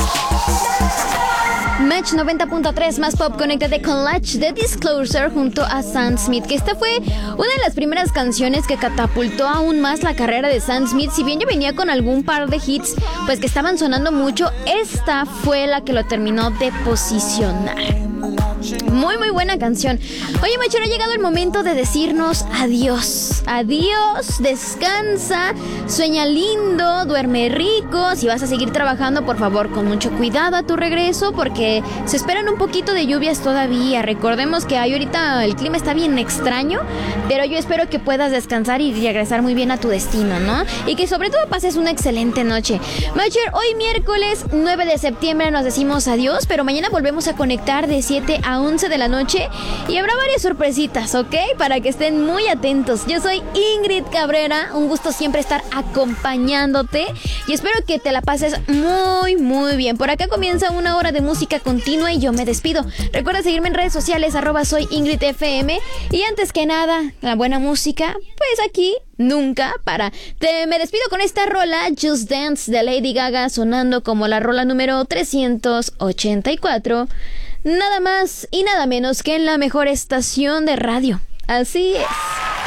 Match 90.3 más pop, conéctate con Latch de Disclosure junto a Sam Smith, que esta fue una de las primeras canciones que catapultó aún más la carrera de Sam Smith. Si bien ya venía con algún par de hits pues que estaban sonando mucho, esta fue la que lo terminó de posicionar. Muy muy buena canción. Oye, Machero, ha llegado el momento de decirnos adiós. Adiós, descansa, sueña lindo, duerme rico. Si vas a seguir trabajando, por favor, con mucho cuidado a tu regreso, porque se esperan un poquito de lluvias todavía. Recordemos que ahorita el clima está bien extraño, pero yo espero que puedas descansar y regresar muy bien a tu destino, ¿no? Y que sobre todo pases una excelente noche. Machero, hoy miércoles 9 de septiembre nos decimos adiós, pero mañana volvemos a conectar de 7 a 11 de la noche y habrá varias sorpresitas, ¿ok? Para que estén muy atentos. Yo soy Ingrid Cabrera, un gusto siempre estar acompañándote y espero que te la pases muy muy bien. Por acá comienza una hora de música continua y yo me despido. Recuerda seguirme en redes sociales @soyingridfm y antes que nada, la buena música, pues aquí nunca para. Me despido con esta rola, Just Dance de Lady Gaga, sonando como la rola número 384. Nada más y nada menos que en la mejor estación de radio. Así es.